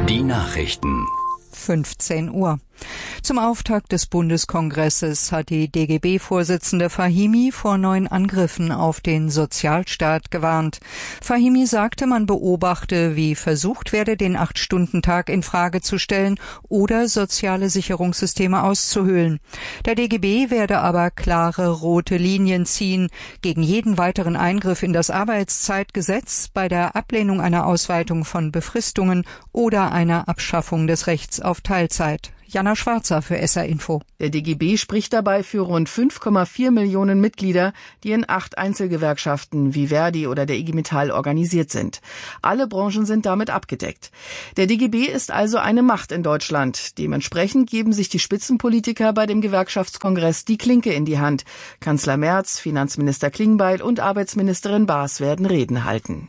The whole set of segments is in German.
Die Nachrichten. 15 Uhr. Zum Auftakt des Bundeskongresses hat die DGB-Vorsitzende Fahimi vor neuen Angriffen auf den Sozialstaat gewarnt. Fahimi sagte, man beobachte, wie versucht werde, den 8-Stunden-Tag in Frage zu stellen oder soziale Sicherungssysteme auszuhöhlen. Der DGB werde aber klare rote Linien ziehen gegen jeden weiteren Eingriff in das Arbeitszeitgesetz, bei der Ablehnung einer Ausweitung von Befristungen oder einer Abschaffung des Rechts auf Teilzeit. Jana Schwarzer für SR Info. Der DGB spricht dabei für rund 5,4 Millionen Mitglieder, die in 8 Einzelgewerkschaften wie Verdi oder der IG Metall organisiert sind. Alle Branchen sind damit abgedeckt. Der DGB ist also eine Macht in Deutschland. Dementsprechend geben sich die Spitzenpolitiker bei dem Gewerkschaftskongress die Klinke in die Hand. Kanzler Merz, Finanzminister Klingbeil und Arbeitsministerin Baas werden Reden halten.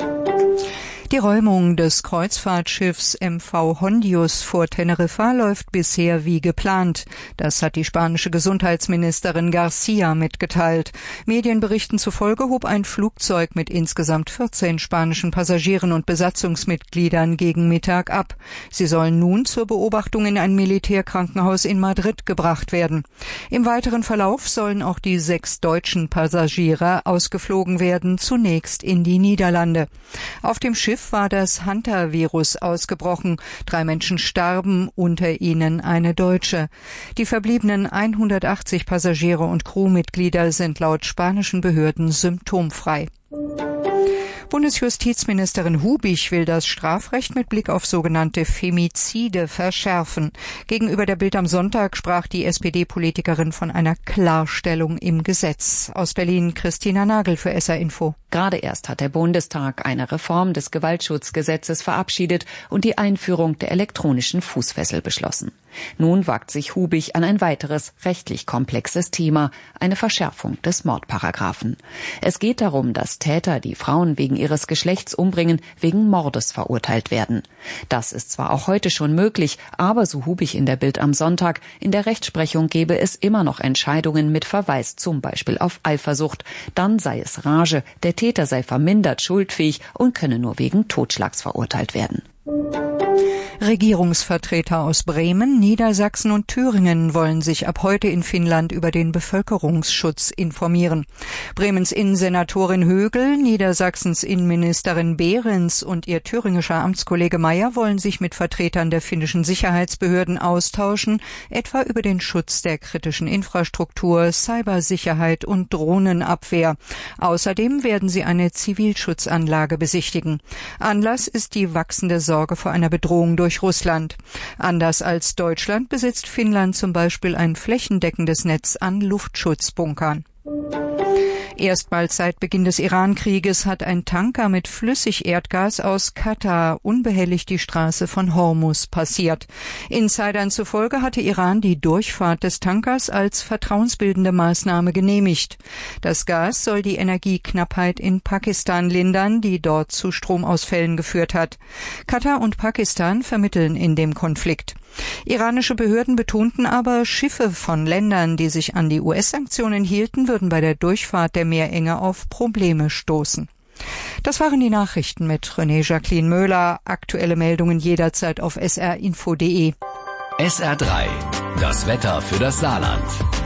Die Räumung des Kreuzfahrtschiffs MV Hondius vor Teneriffa läuft bisher wie geplant. Das hat die spanische Gesundheitsministerin García mitgeteilt. Medienberichten zufolge hob ein Flugzeug mit insgesamt 14 spanischen Passagieren und Besatzungsmitgliedern gegen Mittag ab. Sie sollen nun zur Beobachtung in ein Militärkrankenhaus in Madrid gebracht werden. Im weiteren Verlauf sollen auch die 6 deutschen Passagiere ausgeflogen werden, zunächst in die Niederlande. Auf dem Schiff war das Hunter-Virus ausgebrochen. 3 Menschen starben, unter ihnen eine Deutsche. Die verbliebenen 180 Passagiere und Crewmitglieder sind laut spanischen Behörden symptomfrei. Bundesjustizministerin Hubich will das Strafrecht mit Blick auf sogenannte Femizide verschärfen. Gegenüber der Bild am Sonntag sprach die SPD-Politikerin von einer Klarstellung im Gesetz. Aus Berlin Christina Nagel für SR Info. Gerade erst hat der Bundestag eine Reform des Gewaltschutzgesetzes verabschiedet und die Einführung der elektronischen Fußfessel beschlossen. Nun wagt sich Hubich an ein weiteres rechtlich komplexes Thema, eine Verschärfung des Mordparagraphen. Es geht darum, dass Täter, die Frauen wegen ihres Geschlechts umbringen, wegen Mordes verurteilt werden. Das ist zwar auch heute schon möglich, aber so Hubich in der Bild am Sonntag, in der Rechtsprechung gebe es immer noch Entscheidungen mit Verweis zum Beispiel auf Eifersucht. Dann sei es Rage, der Täter sei vermindert schuldfähig und könne nur wegen Totschlags verurteilt werden. Regierungsvertreter aus Bremen, Niedersachsen und Thüringen wollen sich ab heute in Finnland über den Bevölkerungsschutz informieren. Bremens Innensenatorin Högel, Niedersachsens Innenministerin Behrens und ihr thüringischer Amtskollege Mayer wollen sich mit Vertretern der finnischen Sicherheitsbehörden austauschen, etwa über den Schutz der kritischen Infrastruktur, Cybersicherheit und Drohnenabwehr. Außerdem werden sie eine Zivilschutzanlage besichtigen. Anlass ist die wachsende Sorge vor einer Bedrohung durch Russland. Anders als Deutschland besitzt Finnland zum Beispiel ein flächendeckendes Netz an Luftschutzbunkern. Erstmals seit Beginn des Iran-Krieges hat ein Tanker mit Flüssigerdgas aus Katar unbehelligt die Straße von Hormuz passiert. Insidern zufolge hatte Iran die Durchfahrt des Tankers als vertrauensbildende Maßnahme genehmigt. Das Gas soll die Energieknappheit in Pakistan lindern, die dort zu Stromausfällen geführt hat. Katar und Pakistan vermitteln in dem Konflikt. Iranische Behörden betonten aber, Schiffe von Ländern, die sich an die US-Sanktionen hielten, würden bei der Durchfahrt der Meerenge auf Probleme stoßen. Das waren die Nachrichten mit René Jacqueline Möhler. Aktuelle Meldungen jederzeit auf srinfo.de. SR3, das Wetter für das Saarland.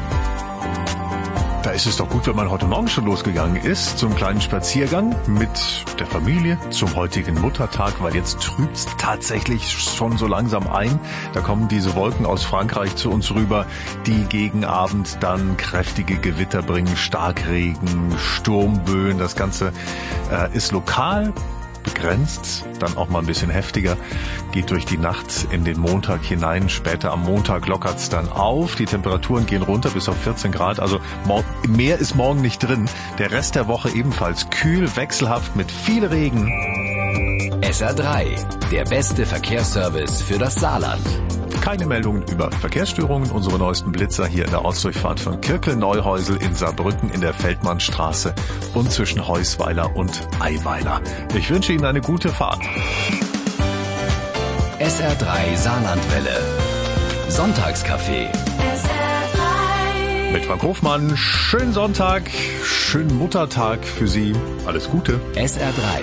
Da ist es doch gut, wenn man heute Morgen schon losgegangen ist zum kleinen Spaziergang mit der Familie zum heutigen Muttertag, weil jetzt trübt's tatsächlich schon so langsam ein. Da kommen diese Wolken aus Frankreich zu uns rüber, die gegen Abend dann kräftige Gewitter bringen, Starkregen, Sturmböen. Das Ganze ist lokal begrenzt, dann auch mal ein bisschen heftiger, geht durch die Nacht in den Montag hinein. Später am Montag lockert's dann auf. Die Temperaturen gehen runter bis auf 14 Grad. Also mehr ist morgen nicht drin. Der Rest der Woche ebenfalls kühl, wechselhaft mit viel Regen. SR3, der beste Verkehrsservice für das Saarland. Keine Meldungen über Verkehrsstörungen. Unsere neuesten Blitzer hier in der Ortsdurchfahrt von Kirkel-Neuhäusel in Saarbrücken in der Feldmannstraße und zwischen Heusweiler und Eiweiler. Ich wünsche Ihnen eine gute Fahrt. SR3 Saarlandwelle. Sonntagscafé. Mit Frank Hofmann. Schönen Sonntag, schönen Muttertag für Sie. Alles Gute. SR3.